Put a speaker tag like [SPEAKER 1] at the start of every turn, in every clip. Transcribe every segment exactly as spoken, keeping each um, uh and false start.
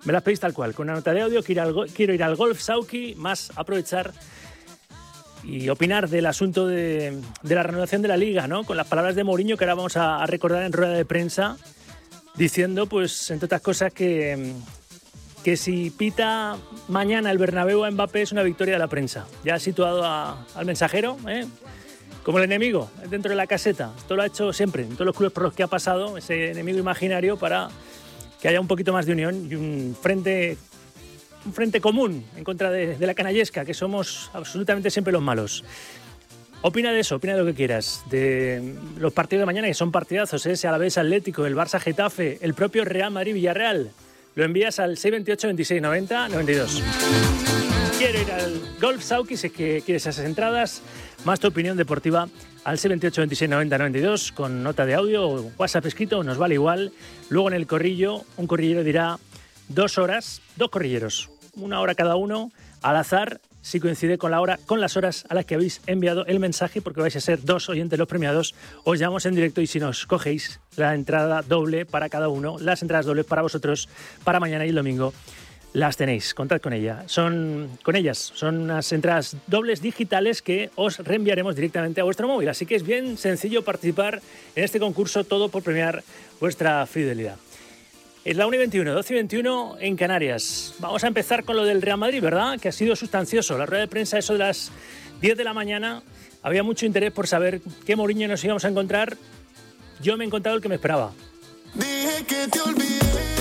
[SPEAKER 1] Me las pedís tal cual, con una nota de audio. Quiero ir al, go- quiero ir al golf, Sauki, más aprovechar y opinar del asunto de, de la renovación de la Liga, ¿no? Con las palabras de Mourinho, que ahora vamos a, a recordar en rueda de prensa, diciendo, pues, entre otras cosas, que, que si pita mañana el Bernabéu a Mbappé es una victoria de la prensa. Ya ha situado a, al mensajero, ¿eh? Como el enemigo, dentro de la caseta. Esto lo ha hecho siempre, en todos los clubes por los que ha pasado, ese enemigo imaginario, para que haya un poquito más de unión y un frente, un frente común en contra de, de la canallesca, que somos absolutamente siempre los malos. Opina de eso, opina de lo que quieras, de los partidos de mañana, que son partidazos, ¿eh? Ese Alavés Atlético, el Barça Getafe, el propio Real Madrid Villarreal. Lo envías al seis veintiocho, veintiséis noventa, noventa y dos. Quiero ir al Golf Sauki, si es que quieres esas entradas, más tu opinión deportiva al seis veintiocho, veintiséis noventa, noventa y dos, con nota de audio o WhatsApp escrito, nos vale igual. Luego en el corrillo, un corrillero dirá dos horas, dos corrilleros, una hora cada uno, al azar, si coincide con la hora, con las horas a las que habéis enviado el mensaje, porque vais a ser dos oyentes los premiados, os llamamos en directo y si nos cogéis la entrada doble para cada uno, las entradas dobles para vosotros, para mañana y el domingo, las tenéis, contad con ella. Son con ellas, son unas entradas dobles digitales que os reenviaremos directamente a vuestro móvil, así que es bien sencillo participar en este concurso, todo por premiar vuestra fidelidad. Es la una y veintiuno, doce y veintiuno en Canarias. Vamos a empezar con lo del Real Madrid, ¿verdad? Que ha sido sustancioso. La rueda de prensa, eso de las diez de la mañana, había mucho interés por saber qué Mourinho nos íbamos a encontrar. Yo me he encontrado el que me esperaba.
[SPEAKER 2] Dije que te olvidé,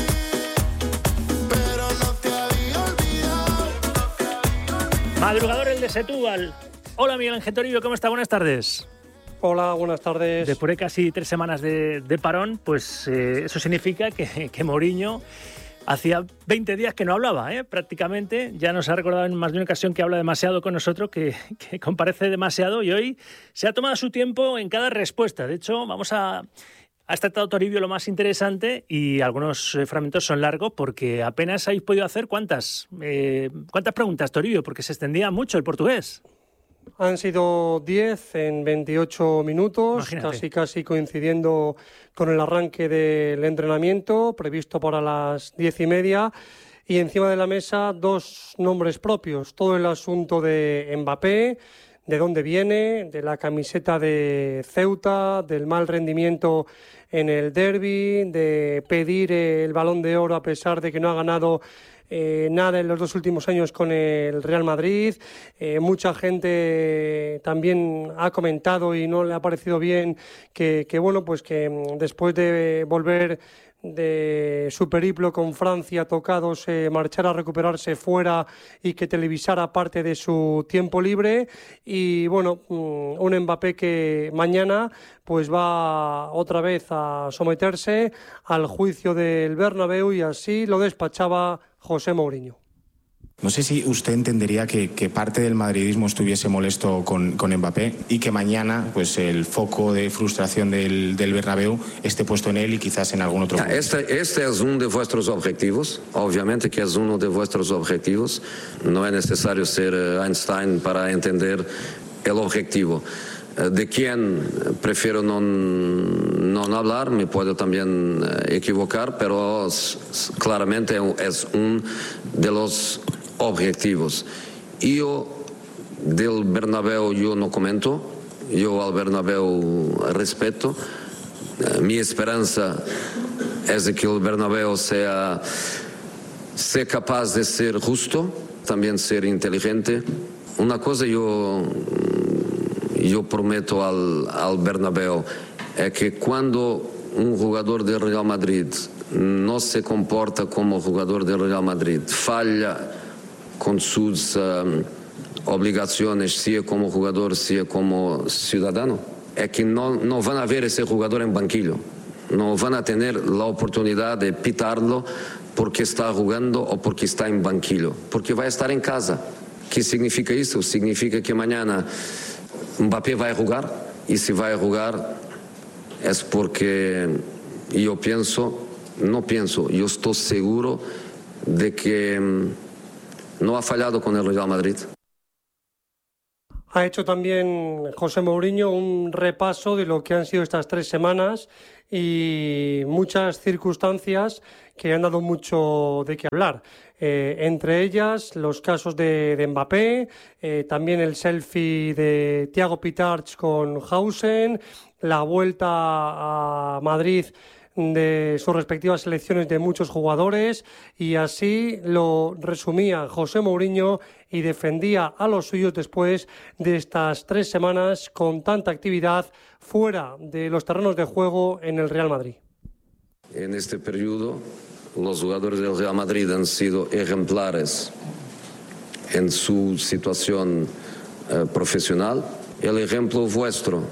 [SPEAKER 2] pero no te había olvidado.
[SPEAKER 1] Madrugador el de Setúbal. Hola Miguel Ángel Toribio, ¿cómo está? Buenas tardes.
[SPEAKER 3] Hola, buenas tardes.
[SPEAKER 1] Después de casi tres semanas de, de parón, pues eh, eso significa que, que Mourinho hacía veinte días que no hablaba, ¿eh? Prácticamente. Ya nos ha recordado en más de una ocasión que habla demasiado con nosotros, que, que comparece demasiado, y hoy se ha tomado su tiempo en cada respuesta. De hecho, vamos a... Ha tratado Toribio lo más interesante y algunos eh, fragmentos son largos porque apenas habéis podido hacer cuántas, eh, cuántas preguntas, Toribio, porque se extendía mucho el portugués.
[SPEAKER 3] Han sido diez en veintiocho minutos,
[SPEAKER 1] Imagínate.
[SPEAKER 3] casi casi coincidiendo con el arranque del entrenamiento, previsto para las diez y media. Y encima de la mesa dos nombres propios, todo el asunto de Mbappé, de dónde viene, de la camiseta de Ceuta, del mal rendimiento en el derbi, de pedir el Balón de Oro a pesar de que no ha ganado Eh, nada en los dos últimos años con el Real Madrid. Eh, mucha gente también ha comentado y no le ha parecido bien que, que bueno, pues que después de volver de su periplo con Francia tocados, eh, marchara a recuperarse fuera y que televisara parte de su tiempo libre. Y bueno, un Mbappé que mañana pues va otra vez a someterse al juicio del Bernabéu, y así lo despachaba José Mourinho.
[SPEAKER 4] No sé si usted entendería que, que parte del madridismo estuviese molesto con, con Mbappé y que mañana pues el foco de frustración del, del Bernabéu esté puesto en él y quizás en algún otro.
[SPEAKER 5] Este, este es uno de vuestros objetivos, obviamente que es uno de vuestros objetivos. No es necesario ser Einstein para entender el objetivo. De quién prefiero no, no hablar, me puedo también equivocar, pero claramente es uno de los objetivos. Yo del Bernabéu yo no comento, yo al Bernabéu respeto. Mi esperanza es de que el Bernabéu sea, sea capaz de ser justo, también ser inteligente. Una cosa yo... Yo prometo al, al Bernabéu es que cuando un jugador del Real Madrid no se comporta como jugador del Real Madrid, falla con sus um, obligaciones, sea como jugador, sea como ciudadano, es que no, no van a ver ese jugador en banquillo, no van a tener la oportunidad de pitarlo porque está jugando o porque está en banquillo, porque va a estar en casa. ¿Qué significa eso? Significa que mañana Mbappé va a jugar, y si va a jugar es porque yo pienso, no pienso, yo estoy seguro de que no ha fallado con el Real Madrid.
[SPEAKER 3] Ha hecho también José Mourinho un repaso de lo que han sido estas tres semanas y muchas circunstancias que han dado mucho de qué hablar. Eh, entre ellas los casos de, de Mbappé, eh, también el selfie de Thiago Pitarch con Hausen, la vuelta a Madrid de sus respectivas selecciones de muchos jugadores, y así lo resumía José Mourinho y defendía a los suyos después de estas tres semanas con tanta actividad fuera de los terrenos de juego en el Real Madrid.
[SPEAKER 5] En este periodo, los jugadores del Real Madrid han sido ejemplares en su situación eh, profesional. El ejemplo vuestro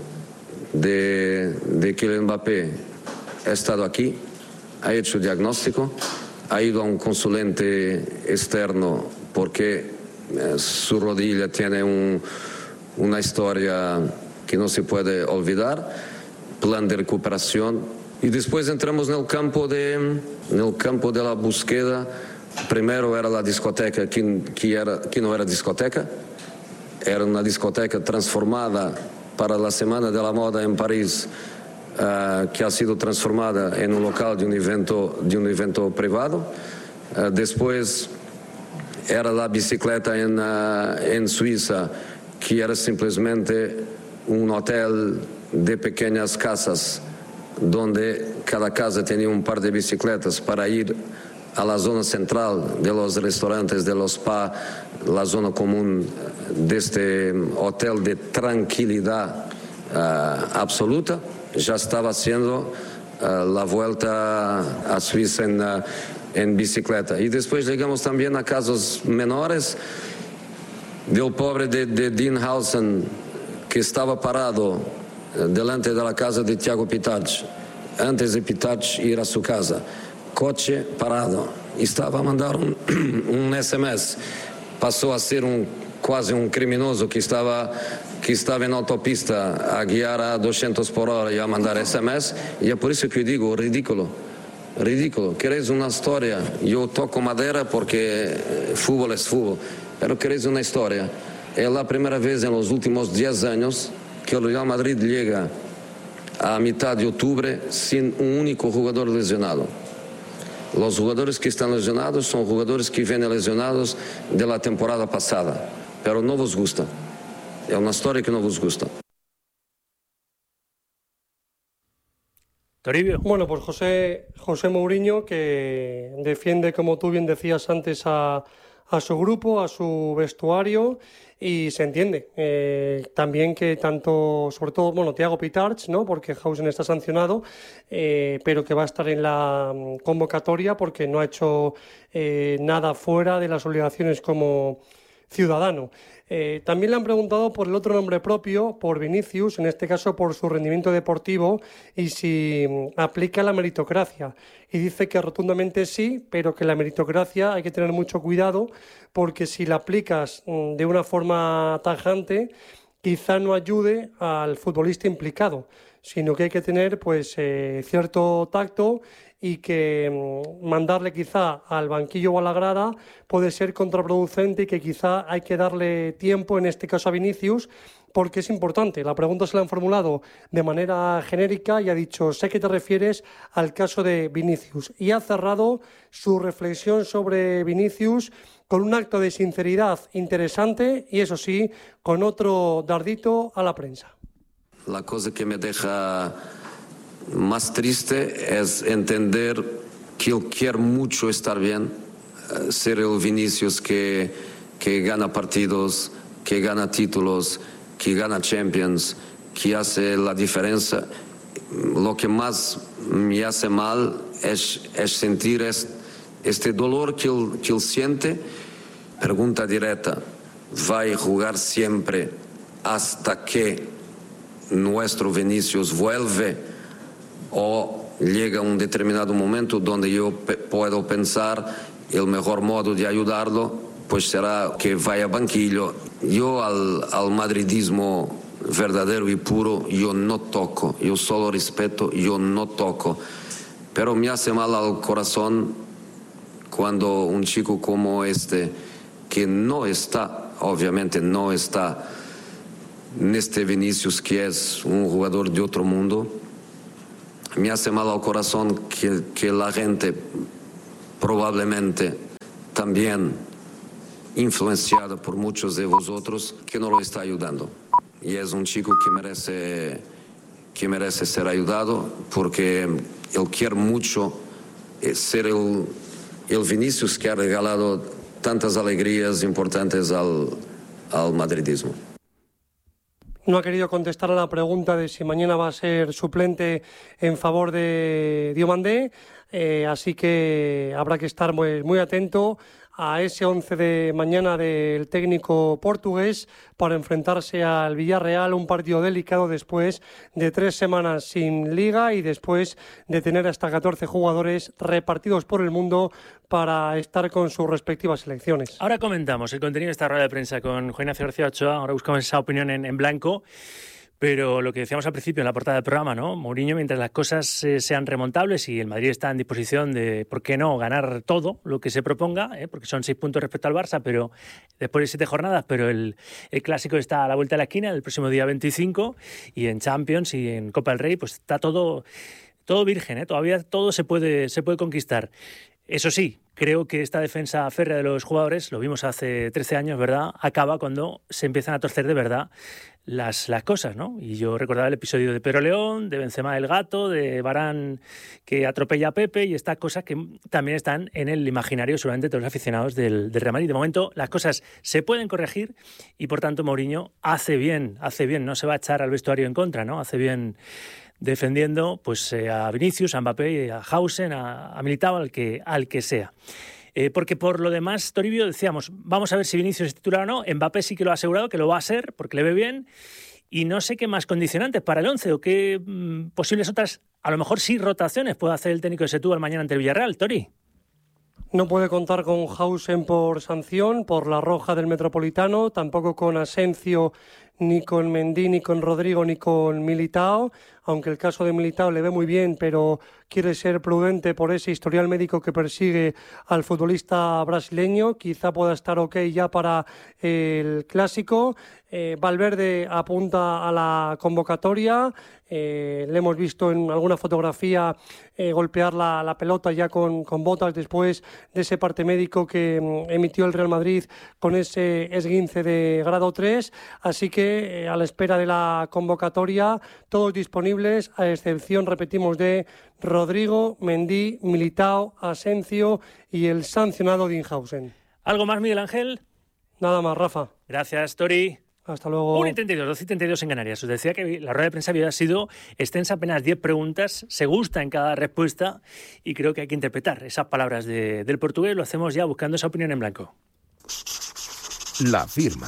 [SPEAKER 5] de, de Kylian Mbappé ha estado aquí, ha hecho diagnóstico, ha ido a un consulente externo porque eh, su rodilla tiene un, una historia que no se puede olvidar, plan de recuperación, y después entramos en el campo de, en el campo de la búsqueda. Primero era la discoteca que, que, era, que no era discoteca, era una discoteca transformada para la Semana de la Moda en París, Uh, que ha sido transformada en un local de un evento, de un evento privado. Uh, después era la bicicleta en, uh, en Suiza, que era simplesmente un hotel de pequeñas casas, donde cada casa tenía un par de bicicletas para ir a la zona central de los restaurantes, de los spa, la zona común de este hotel de tranquilidad uh, absoluta. Ya estaba haciendo uh, la vuelta a Suiza en, uh, en bicicleta. Y después llegamos también a casos menores del pobre de, de Dean Howson, que estaba parado uh, delante de la casa de Thiago Pitarch, antes de Pitarch ir a su casa. Coche parado. Estaba a mandar un, un S M S. Pasó a ser un, quase un criminoso que estaba... que estava em autopista a guiar a doscientos por hora e a mandar S M S, e é por isso que eu digo, ridículo, ridículo. Queréis uma história, eu toco madeira porque futebol é futebol, mas queréis uma história. É a primeira vez nos últimos dez anos que o Real Madrid chega a mitad de outubro sem um único jogador lesionado. Os jogadores que estão lesionados são jogadores que vêm lesionados da temporada passada, mas não vos gusta. Es una historia que no os gusta.
[SPEAKER 1] Toribio.
[SPEAKER 3] Bueno, pues José, José Mourinho, que defiende, como tú bien decías antes, a, a su grupo, a su vestuario, y se entiende. Eh, también que tanto, sobre todo, bueno, Thiago Pitarch, ¿no? Porque Hausen está sancionado, eh, pero que va a estar en la convocatoria porque no ha hecho eh, nada fuera de las obligaciones como ciudadano. Eh, también le han preguntado por el otro nombre propio, por Vinicius, en este caso por su rendimiento deportivo y si aplica la meritocracia. Y dice que rotundamente sí, pero que la meritocracia hay que tener mucho cuidado porque si la aplicas de una forma tajante, quizá no ayude al futbolista implicado, sino que hay que tener pues eh, cierto tacto y que mandarle quizá al banquillo o a la grada puede ser contraproducente y que quizá hay que darle tiempo, en este caso a Vinicius, porque es importante. La pregunta se la han formulado de manera genérica y ha dicho, sé que te refieres al caso de Vinicius. Y ha cerrado su reflexión sobre Vinicius con un acto de sinceridad interesante y, eso sí, con otro dardito a la prensa.
[SPEAKER 5] La cosa que me deja más triste es entender que él quiere mucho estar bien, ser el Vinicius que, que gana partidos, que gana títulos, que gana Champions, que hace la diferencia. Lo que más me hace mal es, es sentir este, este dolor que él, que él siente. Pregunta directa, ¿va a jugar siempre hasta que nuestro Vinicius vuelve? ¿O llega un determinado momento donde yo pe- puedo pensar el mejor modo de ayudarlo pues será que vaya a banquillo? Yo al, al madridismo verdadero y puro yo no toco, yo solo respeto, yo no toco, pero me hace mal al corazón cuando un chico como este, que no está, obviamente no está neste Vinicius, que es un jugador de otro mundo. Me hace mal al corazón que, que la gente probablemente también influenciada por muchos de vosotros que no lo está ayudando. Y es un chico que merece, que merece ser ayudado porque él quiere mucho ser el, el Vinicius que ha regalado tantas alegrías importantes al, al madridismo.
[SPEAKER 3] No ha querido contestar a la pregunta de si mañana va a ser suplente en favor de Diomandé, eh, así que habrá que estar muy, muy atento a ese once de mañana del técnico portugués para enfrentarse al Villarreal, un partido delicado después de tres semanas sin liga y después de tener hasta catorce jugadores repartidos por el mundo para estar con sus respectivas selecciones.
[SPEAKER 1] Ahora comentamos el contenido de esta rueda de prensa con Juan Ignacio García Ochoa, ahora buscamos esa opinión en, en blanco. Pero lo que decíamos al principio en la portada del programa, ¿no? Mourinho, mientras las cosas eh, sean remontables y el Madrid está en disposición de, ¿por qué no?, ganar todo lo que se proponga, ¿eh? Porque son seis puntos respecto al Barça, pero después de siete jornadas, pero el, el Clásico está a la vuelta de la esquina, el próximo día veinticinco, y en Champions y en Copa del Rey, pues está todo, todo virgen, ¿eh? Todavía todo se puede, se puede conquistar. Eso sí, creo que esta defensa férrea de los jugadores, lo vimos hace trece años, ¿verdad?, acaba cuando se empiezan a torcer de verdad las, las cosas, ¿no? Y yo recordaba el episodio de Pedro León, de Benzema el gato, de Varane que atropella a Pepe y estas cosas que también están en el imaginario seguramente de todos los aficionados del, del Real Madrid. De momento las cosas se pueden corregir y por tanto Mourinho hace bien, hace bien, no se va a echar al vestuario en contra, ¿no? Hace bien defendiendo pues eh, a Vinicius, a Mbappé, a Hausen, a, a Militao, al que, al que sea. Eh, porque por lo demás, Toribio, decíamos, vamos a ver si Vinicius es titular o no. Mbappé sí que lo ha asegurado, que lo va a ser, porque le ve bien. Y no sé qué más condicionantes para el once o qué mmm, posibles otras, a lo mejor sí rotaciones puede hacer el técnico de Setúbal mañana ante el Villarreal, Tori.
[SPEAKER 3] No puede contar con Hausen por sanción, por la roja del Metropolitano, tampoco con Asensio, ni con Mendy, ni con Rodrigo, ni con Militao, aunque el caso de Militao le ve muy bien, pero quiere ser prudente por ese historial médico que persigue al futbolista brasileño. Quizá pueda estar ok ya para el Clásico. Eh, Valverde apunta a la convocatoria. Eh, le hemos visto en alguna fotografía eh, golpear la, la pelota ya con, con botas después de ese parte médico que mm, emitió el Real Madrid con ese esguince de grado tres. Así que eh, a la espera de la convocatoria, todos disponibles, a excepción, repetimos, de Rodrigo, Mendy, Militao, Asensio y el sancionado Dinhausen.
[SPEAKER 1] ¿Algo más, Miguel Ángel?
[SPEAKER 3] Nada más, Rafa.
[SPEAKER 1] Gracias, Tori.
[SPEAKER 3] Hasta luego.
[SPEAKER 1] una y treinta y dos, doce y treinta y dos en Canarias. Os decía que la rueda de prensa había sido extensa, apenas diez preguntas. Se gusta en cada respuesta y creo que hay que interpretar esas palabras de, del portugués. Lo hacemos ya buscando esa opinión en blanco.
[SPEAKER 6] La firma.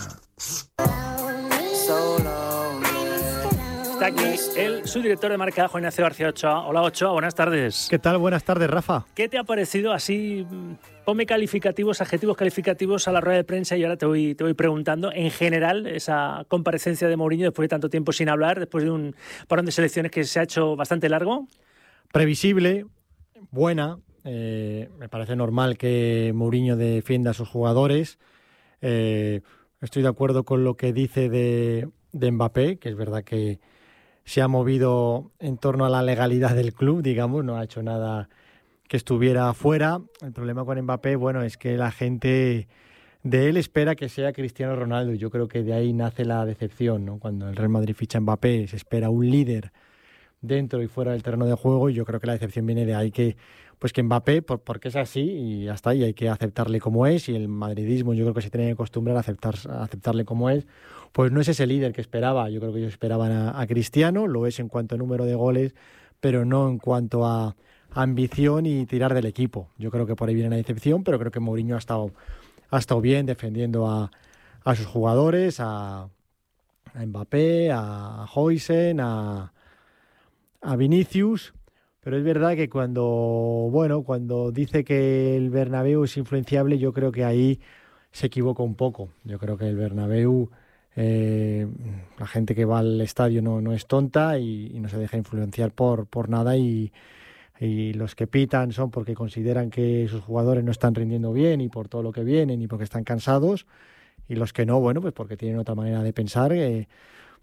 [SPEAKER 1] Está aquí el subdirector de marca, Juan Ignacio García Ochoa. Hola, Ochoa, buenas tardes.
[SPEAKER 7] ¿Qué tal? Buenas tardes, Rafa.
[SPEAKER 1] ¿Qué te ha parecido así? Ponme calificativos, adjetivos calificativos a la rueda de prensa y ahora te voy, te voy preguntando en general esa comparecencia de Mourinho después de tanto tiempo sin hablar, después de un parón de selecciones que se ha hecho bastante largo.
[SPEAKER 7] Previsible, buena. Eh, me parece normal que Mourinho defienda a sus jugadores. Eh, estoy de acuerdo con lo que dice de, de Mbappé, que es verdad que se ha movido en torno a la legalidad del club, digamos, no ha hecho nada que estuviera fuera. El problema con Mbappé, bueno, es que la gente de él espera que sea Cristiano Ronaldo y yo creo que de ahí nace la decepción, ¿no? Cuando el Real Madrid ficha a Mbappé, se espera un líder dentro y fuera del terreno de juego y yo creo que la decepción viene de ahí que, pues que Mbappé, por, porque es así y hasta ahí hay que aceptarle como es y el madridismo yo creo que se tiene que acostumbrar a, aceptar, a aceptarle como es. Pues no es ese líder que esperaba. Yo creo que ellos esperaban a, a Cristiano, lo es en cuanto a número de goles, pero no en cuanto a ambición y tirar del equipo. Yo creo que por ahí viene la decepción, pero creo que Mourinho ha estado, ha estado bien defendiendo a, a sus jugadores, a, a Mbappé, a Hausen, a, a Vinicius. Pero es verdad que cuando, bueno, cuando dice que el Bernabéu es influenciable, yo creo que ahí se equivoca un poco. Yo creo que el Bernabéu, Eh, la gente que va al estadio no, no es tonta y, y no se deja influenciar por, por nada y, y los que pitan son porque consideran que sus jugadores no están rindiendo bien y por todo lo que vienen y porque están cansados y los que no, bueno, pues porque tienen otra manera de pensar, eh,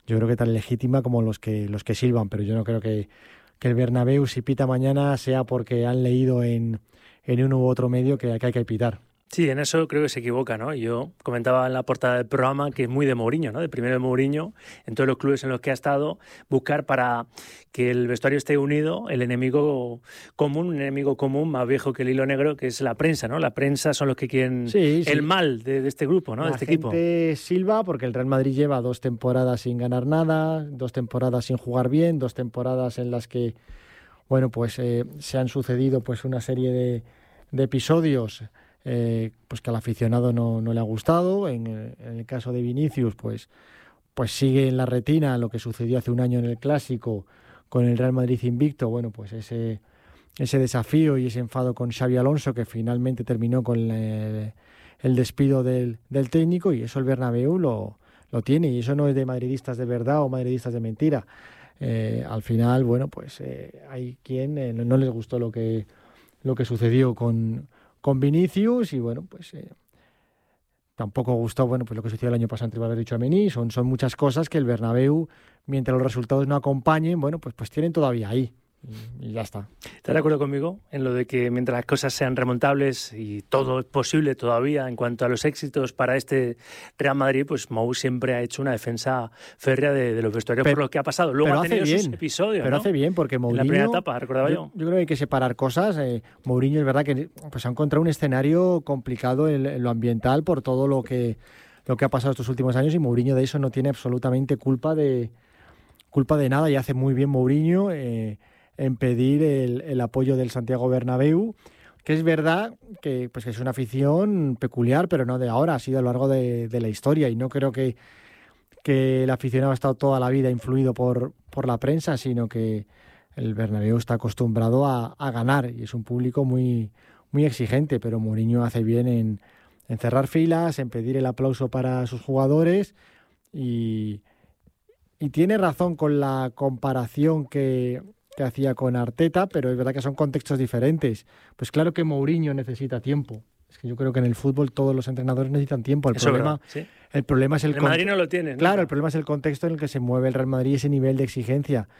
[SPEAKER 7] yo creo que tan legítima como los que los que silban, pero yo no creo que, que el Bernabéu, si pita mañana, sea porque han leído en, en uno u otro medio que, que hay que pitar.
[SPEAKER 1] Sí, en eso creo que se equivoca, ¿no? Yo comentaba en la portada del programa que es muy de Mourinho, ¿no? De primero de Mourinho, en todos los clubes en los que ha estado, buscar para que el vestuario esté unido, el enemigo común, un enemigo común más viejo que el hilo negro, que es la prensa, ¿no? La prensa son los que quieren
[SPEAKER 7] sí, sí.
[SPEAKER 1] el mal de, de este grupo, ¿no?
[SPEAKER 7] La
[SPEAKER 1] de este
[SPEAKER 7] gente
[SPEAKER 1] equipo.
[SPEAKER 7] silba porque el Real Madrid lleva dos temporadas sin ganar nada, dos temporadas sin jugar bien, dos temporadas en las que, bueno, pues eh, se han sucedido pues una serie de, de episodios Eh, pues que al aficionado no, no le ha gustado. En, en el caso de Vinicius, pues, pues sigue en la retina lo que sucedió hace un año en el Clásico con el Real Madrid invicto. Bueno, pues ese, ese desafío y ese enfado con Xabi Alonso que finalmente terminó con el, el despido del, del técnico, y eso el Bernabéu lo, lo tiene, y eso no es de madridistas de verdad o madridistas de mentira. Eh, al final, bueno, pues eh, hay quien eh, no les gustó lo que, lo que sucedió con con Vinicius, y bueno, pues eh, tampoco gustó, bueno, pues lo que sucedió el año pasado entre Valverde y Tchouaméni. Son, son muchas cosas que el Bernabéu, mientras los resultados no acompañen, bueno, pues, pues tienen todavía ahí. Y, y ya está.
[SPEAKER 1] ¿Estás de acuerdo conmigo en lo de que mientras las cosas sean remontables y todo es posible todavía en cuanto a los éxitos para este Real Madrid, pues Mou siempre ha hecho una defensa férrea de, de los vestuarios pero, por lo que ha pasado? Luego ha tenido
[SPEAKER 7] bien,
[SPEAKER 1] sus episodios,
[SPEAKER 7] pero
[SPEAKER 1] ¿no?
[SPEAKER 7] hace bien, porque Mourinho,
[SPEAKER 1] en la primera etapa, recordaba yo.
[SPEAKER 7] Yo, yo creo que hay que separar cosas. Eh, Mourinho es verdad que pues, ha encontrado un escenario complicado en, en lo ambiental por todo lo que, lo que ha pasado estos últimos años, y Mourinho de eso no tiene absolutamente culpa de, culpa de nada, y hace muy bien Mourinho eh, en pedir el, el apoyo del Santiago Bernabéu, que es verdad que, pues, que es una afición peculiar, pero no de ahora, ha sido a lo largo de, de la historia, y no creo que, que el aficionado ha estado toda la vida influido por, por la prensa, sino que el Bernabéu está acostumbrado a, a ganar, y es un público muy, muy exigente, pero Mourinho hace bien en, en cerrar filas, en pedir el aplauso para sus jugadores, y, y tiene razón con la comparación que... que hacía con Arteta, pero es verdad que son contextos diferentes. Pues claro que Mourinho necesita tiempo. Es que yo creo que en el fútbol todos los entrenadores necesitan tiempo. El,
[SPEAKER 1] Eso
[SPEAKER 7] problema,
[SPEAKER 1] es, ¿sí?
[SPEAKER 7] el problema es el...
[SPEAKER 1] El Madrid no lo tiene, ¿no?
[SPEAKER 7] Claro, el problema es el contexto en el que se mueve el Real Madrid, ese nivel de exigencia.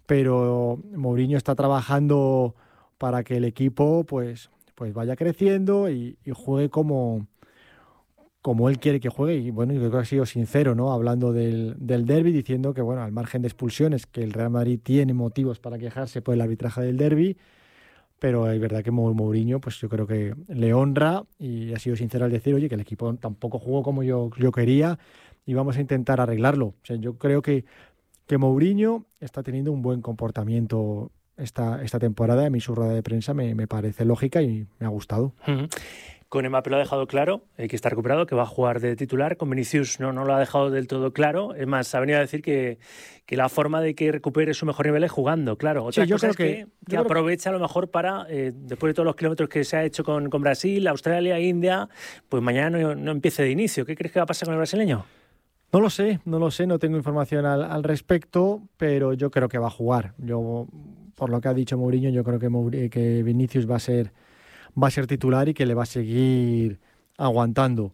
[SPEAKER 7] Pero Mourinho está trabajando para que el equipo pues, pues vaya creciendo y, y juegue como... como él quiere que juegue, y bueno, yo creo que ha sido sincero, ¿no? Hablando del, del derbi, diciendo que, bueno, al margen de expulsiones, que el Real Madrid tiene motivos para quejarse por el arbitraje del derbi, pero es verdad que Mourinho, pues yo creo que le honra, y ha sido sincero al decir, oye, que el equipo tampoco jugó como yo, yo quería, y vamos a intentar arreglarlo. O sea, yo creo que, que Mourinho está teniendo un buen comportamiento esta, esta temporada. A mí su rueda de prensa me, me parece lógica y me ha gustado.
[SPEAKER 1] Uh-huh. Con Mbappé lo ha dejado claro, eh, que está recuperado, que va a jugar de titular. Con Vinicius no, no lo ha dejado del todo claro. Es más, ha venido a decir que, que la forma de que recupere su mejor nivel es jugando, claro. Otra
[SPEAKER 7] sí, yo
[SPEAKER 1] cosa
[SPEAKER 7] creo
[SPEAKER 1] es
[SPEAKER 7] que,
[SPEAKER 1] que, que aprovecha a lo mejor para, eh, después de todos los kilómetros que se ha hecho con, con Brasil, Australia, India, pues mañana no, no empiece de inicio. ¿Qué crees que va a pasar con el brasileño?
[SPEAKER 7] No lo sé, no lo sé, no tengo información al, al respecto, pero yo creo que va a jugar. Yo, por lo que ha dicho Mourinho, yo creo que, Mour- que Vinicius va a ser... va a ser titular y que le va a seguir aguantando.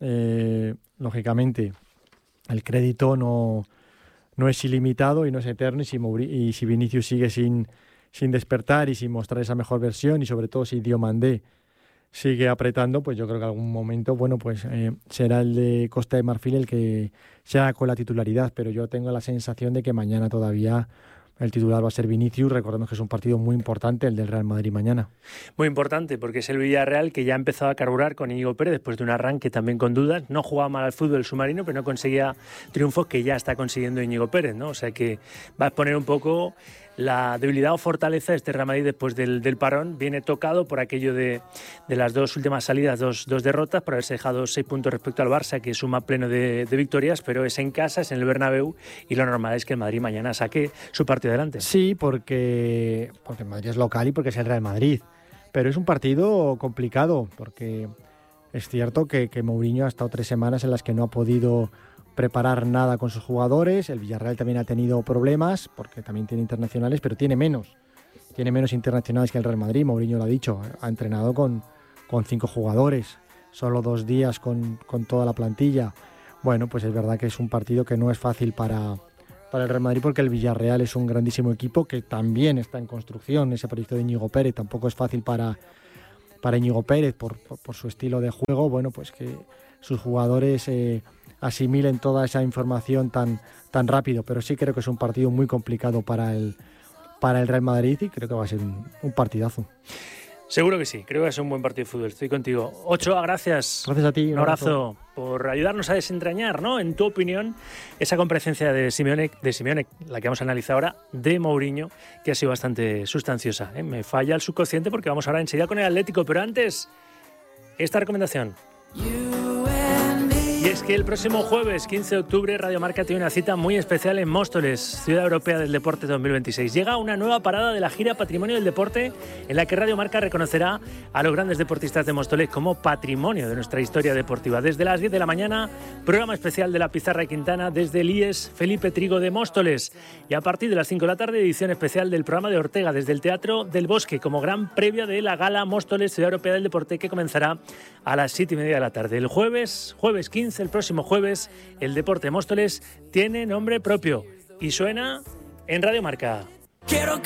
[SPEAKER 7] Eh, lógicamente, el crédito no, no es ilimitado y no es eterno, y si, Mouri- y si Vinicius sigue sin, sin despertar y sin mostrar esa mejor versión, y sobre todo si Diomandé sigue apretando, pues yo creo que algún momento, bueno, pues eh, será el de Costa de Marfil el que se haga con la titularidad, pero yo tengo la sensación de que mañana todavía el titular va a ser Vinicius. Recordemos que es un partido muy importante el del Real Madrid mañana.
[SPEAKER 1] Muy importante, porque es el Villarreal que ya ha empezado a carburar con Íñigo Pérez después de un arranque también con dudas. No jugaba mal al fútbol submarino, pero no conseguía triunfos que ya está consiguiendo Íñigo Pérez, ¿no? O sea que va a exponer un poco la debilidad o fortaleza de este Real Madrid después del, del parón. Viene tocado por aquello de, de las dos últimas salidas, dos, dos derrotas, por haberse dejado seis puntos respecto al Barça, que suma pleno de, de victorias, pero es en casa, es en el Bernabéu, y lo normal es que el Madrid mañana saque su partido adelante.
[SPEAKER 7] Sí, porque, porque el Madrid es local y porque es el Real Madrid, pero es un partido complicado, porque es cierto que, que Mourinho ha estado tres semanas en las que no ha podido preparar nada con sus jugadores. El Villarreal también ha tenido problemas, porque también tiene internacionales, pero tiene menos. Tiene menos internacionales que el Real Madrid. Mourinho lo ha dicho, ha entrenado con, con cinco jugadores, solo dos días con, con toda la plantilla. Bueno, pues es verdad que es un partido que no es fácil para, para el Real Madrid, porque el Villarreal es un grandísimo equipo que también está en construcción. Ese proyecto de Íñigo Pérez tampoco es fácil para, para Íñigo Pérez por, por, por su estilo de juego. Bueno, pues que sus jugadores eh, asimilen toda esa información tan, tan rápido, pero sí creo que es un partido muy complicado para el, para el Real Madrid y creo que va a ser un, un partidazo.
[SPEAKER 1] Seguro que sí, creo que es un buen partido de fútbol, estoy contigo. Ochoa, gracias.
[SPEAKER 7] Gracias a ti.
[SPEAKER 1] Un abrazo por ayudarnos a desentrañar, ¿no? En tu opinión, esa comparecencia de Simeone, de Simeone, la que vamos a analizar ahora, de Mourinho, que ha sido bastante sustanciosa, ¿eh? Me falla el subconsciente porque vamos ahora enseguida con el Atlético, pero antes, esta recomendación. Y es que el próximo jueves, quince de octubre, Radio Marca tiene una cita muy especial en Móstoles, Ciudad Europea del Deporte dos mil veintiséis. Llega una nueva parada de la gira Patrimonio del Deporte, en la que Radio Marca reconocerá a los grandes deportistas de Móstoles como patrimonio de nuestra historia deportiva. Desde las diez de la mañana, programa especial de la Pizarra de Quintana desde el I E S Felipe Trigo de Móstoles. Y a partir de las cinco de la tarde, edición especial del programa de Ortega desde el Teatro del Bosque, como gran previa de la gala Móstoles, Ciudad Europea del Deporte, que comenzará a las siete y media de la tarde. El jueves, jueves quince, el próximo jueves, el Deporte Móstoles tiene nombre propio y suena en Radio Marca. Quiero